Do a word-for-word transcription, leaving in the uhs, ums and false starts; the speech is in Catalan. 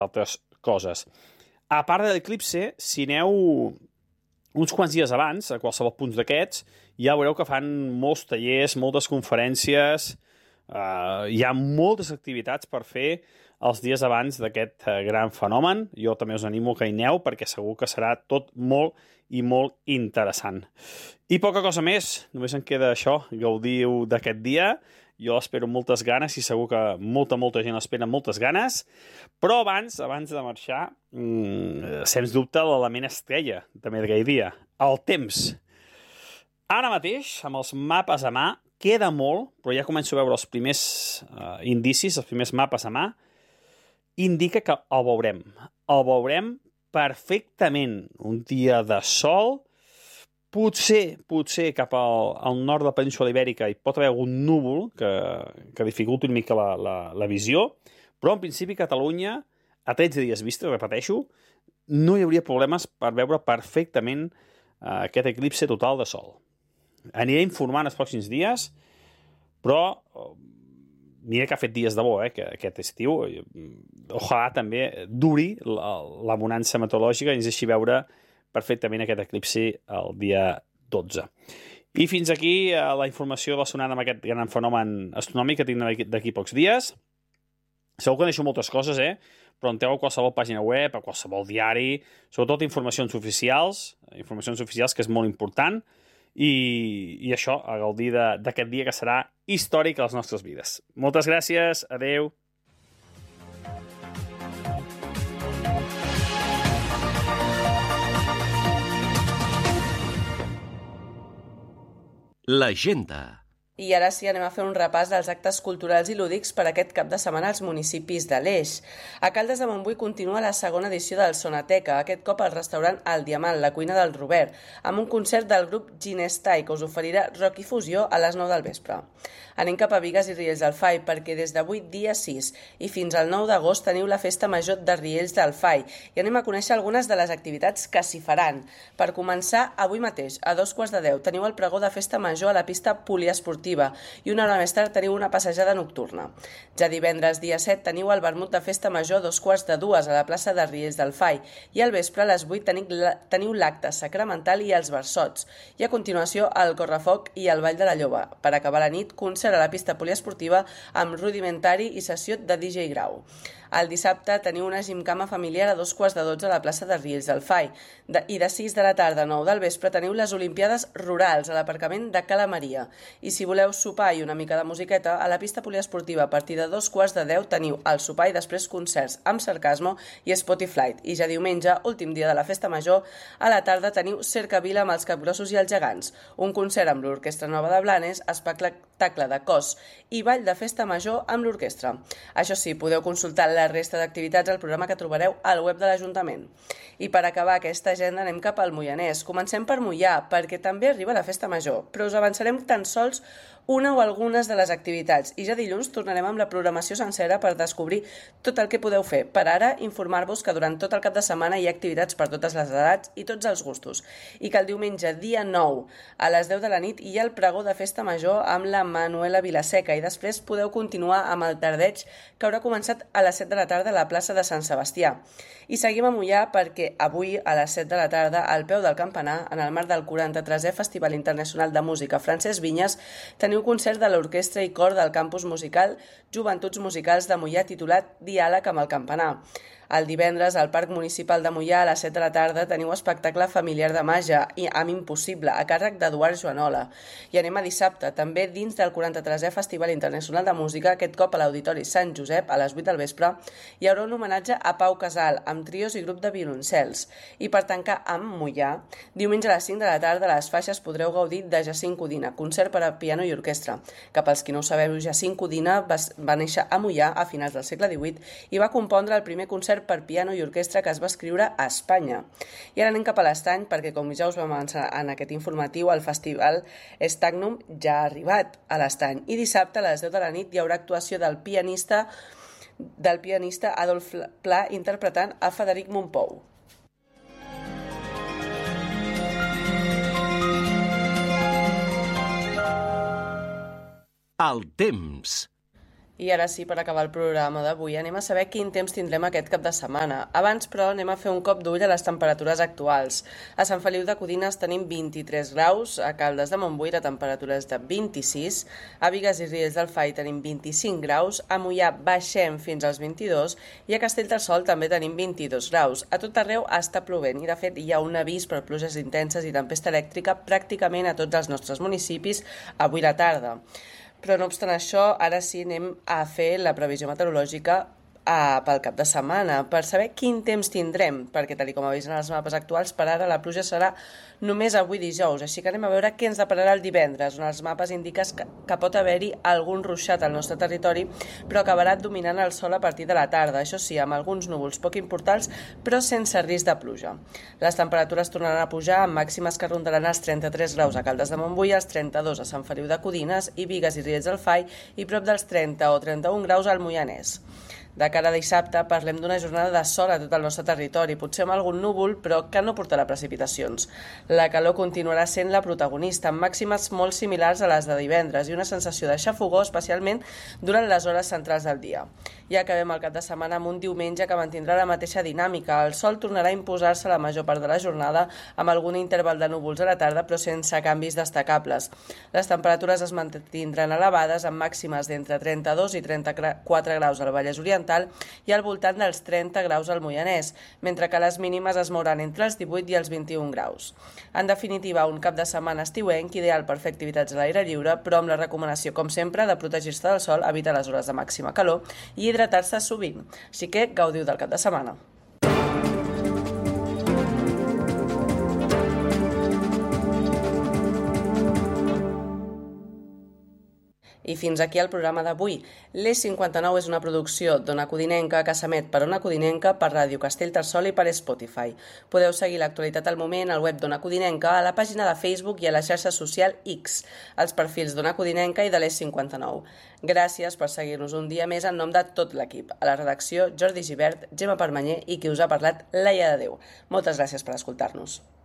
altres coses. A part de l'eclipse, si aneu uns quants dies abans, a qualsevol punt d'aquests, ja veureu que fan molts tallers, moltes conferències, eh, hi ha moltes activitats per fer els dies abans d'aquest eh, gran fenomen. Jo també us animo que hi aneu, perquè segur que serà tot molt i molt interessant. I poca cosa més, només em queda això, gaudiu d'aquest dia. Jo espero moltes ganes i segur que molta, molta gent espera moltes ganes. Però abans, abans de marxar, mmm, sens dubte l'element estrella també d'aquell dia, el temps. Ara mateix, amb els mapes a mà, queda molt, però ja començo a veure els primers uh, indicis, els primers mapes a mà, indica que el veurem. El veurem perfectament. Un dia de sol. Potser, potser cap al, al nord de la península Ibèrica hi pot haver algun núvol que, que dificulti una mica la, la, la visió, però en principi Catalunya, a tretze dies vista, repeteixo, no hi hauria problemes per veure perfectament uh, aquest eclipse total de sol. Aniré informant els pròxims dies, però uh, mira que ha fet dies de bo, eh, que, aquest estiu. Ojalà també duri la, la bonança meteorològica i ens deixi veure perfectament aquest eclipsi el dia dotze. I fins aquí eh, la informació relacionada amb aquest gran fenomen astronòmic que tindrem d'aquí pocs dies. Segur que deixo moltes coses, eh? Però entreu a qualsevol pàgina web, a qualsevol diari, sobretot informacions oficials, informacions oficials que és molt important, i, i això, a gaudir d'aquest dia que serà històric a les nostres vides. Moltes gràcies, adeu. L'agenda. I ara sí, anem a fer un repàs dels actes culturals i lúdics per aquest cap de setmana als municipis de l'Eix. A Caldes de Montbui continua la segona edició del Sonateca, aquest cop al restaurant El Diamant, la cuina del Robert, amb un concert del grup Ginestai, que us oferirà rock i fusió a les nou del vespre. Anem cap a Bigues i Riells del Fai, perquè des d'avui, dia sis, i fins al nou d'agost teniu la Festa Major de Riells del Fai, i anem a conèixer algunes de les activitats que s'hi faran. Per començar, avui mateix, a dos quarts de deu, teniu el pregó de Festa Major a la pista poliesportiva, i una hora més tard teniu una passejada nocturna. Ja divendres, dia set, teniu el vermut de Festa Major a dos quarts de dues a la plaça de Riells del Fai, i al vespre, a les vuit, teniu l'acte sacramental i els versots, i a continuació el correfoc i el ball de la lloba. Per acabar la nit, concert a la pista poliesportiva amb rudimentari i sessió de D J Grau. El dissabte teniu una gimcama familiar a dos quarts de dotze a la plaça de Riells del Fai, de, i de sis de la tarda a nou del vespre teniu les Olimpiades Rurals a l'aparcament de Cala Maria. I si voleu sopar i una mica de musiqueta, a la pista poliesportiva a partir de dos quarts de deu teniu el sopar i després concerts amb Sarcasmo i Spotify. I ja diumenge, últim dia de la Festa Major, a la tarda teniu Cercavila amb els Capgrossos i els Gegants, un concert amb l'Orquestra Nova de Blanes, espectacle de cos i ball de Festa Major amb l'orquestra. Això sí, podeu consultar la resta d'activitats al programa que trobareu al web de l'Ajuntament. I per acabar aquesta agenda anem cap al Moianès. Comencem per Moià, perquè també arriba la Festa Major, però us avançarem tan sols una o algunes de les activitats i ja dilluns tornarem amb la programació sencera per descobrir tot el que podeu fer. Per ara, informar-vos que durant tot el cap de setmana hi ha activitats per totes les edats i tots els gustos, i que el diumenge, dia nou, a les deu de la nit, hi ha el pregó de Festa Major amb la Manuela Vilaseca, i després podeu continuar amb el tardeig que haurà començat a les set de la tarda a la plaça de Sant Sebastià. I seguim a Moià perquè avui a les set de la tarda, al peu del campanar, en el marc del quaranta-tresè Festival Internacional de Música Francesc Vinyes, teniu concert de l'Orquestra i Cor del Campus Musical Joventuts Musicals de Moià titulat Diàleg amb el Campanar. El divendres, al Parc Municipal de Moià, a les set de la tarda, teniu espectacle familiar de màgia i amb Impossible, a càrrec d'Eduard Joanola. I anem a dissabte, també dins del quaranta-tresè Festival Internacional de Música, aquest cop a l'Auditori Sant Josep, a les vuit del vespre, hi haurà un homenatge a Pau Casal, amb trios i grup de violoncels. I per tancar amb Moià, diumenge a les cinc de la tarda, a les Faixes podreu gaudir de Jacint Codina, concert per a piano i orquestra. Que pels qui no ho sabeu, Jacint Codina va, va néixer a Moià a finals del segle divuit i va compondre el primer concert per piano i orquestra que es va escriure a Espanya. I ara anem cap a l'Estany perquè, com ja us vam avançar en aquest informatiu, el festival Stagnum ja ha arribat a l'Estany. I dissabte a les deu de la nit hi haurà actuació del pianista del pianista Adolf Pla interpretant a Frederic Mompou. El temps. I ara sí, per acabar el programa d'avui, anem a saber quin temps tindrem aquest cap de setmana. Abans, però, anem a fer un cop d'ull a les temperatures actuals. A Sant Feliu de Codines tenim vint-i-tres graus, a Caldes de Montbui la temperatura és de vint-i-sis, a Bigues i Riells del Fai tenim vint-i-cinc graus, a Moià baixem fins als vint-i-dos i a Castellterçol també tenim vint-i-dos graus. A tot arreu està plovent i, de fet, hi ha un avís per pluges intenses i tempesta elèctrica pràcticament a tots els nostres municipis avui a la tarda. Però no obstant això, ara sí anem a fer la previsió meteorològica a, pel cap de setmana, per saber quin temps tindrem, perquè tal com avisen els mapes actuals, per ara la pluja serà només avui dijous, així que anem a veure què ens depararà el divendres, on els mapes indiquen que, que pot haver-hi algun ruixat al nostre territori, però acabarà dominant el sol a partir de la tarda, això sí, amb alguns núvols poc importants, però sense risc de pluja. Les temperatures tornaran a pujar amb màximes que rondaran els trenta-tres graus a Caldes de Montbui, els trenta-dos a Sant Feliu de Codines i Bigues i Riells del Fai i prop dels trenta o trenta-un graus al Moianès. De cara a dissabte parlem d'una jornada de sol a tot el nostre territori, potser amb algun núvol, però que no portarà precipitacions. La calor continuarà sent la protagonista, amb màximes molt similars a les de divendres i una sensació de xafogor, especialment durant les hores centrals del dia. I acabem el cap de setmana amb un diumenge que mantindrà la mateixa dinàmica. El sol tornarà a imposar-se la major part de la jornada, amb algun interval de núvols a la tarda, però sense canvis destacables. Les temperatures es mantindran elevades, amb màximes d'entre trenta-dos i trenta-quatre graus al Vallès Oriental i al voltant dels trenta graus al Moianès, mentre que les mínimes es mouran entre els divuit i els vint-i-un graus. En definitiva, un cap de setmana estiuenc ideal per fer activitats a l'aire lliure, però amb la recomanació, com sempre, de protegir-se del sol, evitar les hores de màxima calor i hidratar-se sovint. Així que gaudiu del cap de setmana. I fins aquí el programa d'avui. l'E cinquanta-nou és una producció d'Ona Codinenca que s'emet per Ona Codinenca, per Ràdio Castellterçol i per Spotify. Podeu seguir l'actualitat al moment al web d'Ona Codinenca, a la pàgina de Facebook i a la xarxa social X, als perfils d'Ona Codinenca i de l'E cinquanta-nou. Gràcies per seguir-nos un dia més en nom de tot l'equip. A la redacció, Jordi Gibert, Gemma Permanyer i qui us ha parlat, Laia de Déu. Moltes gràcies per escoltar-nos.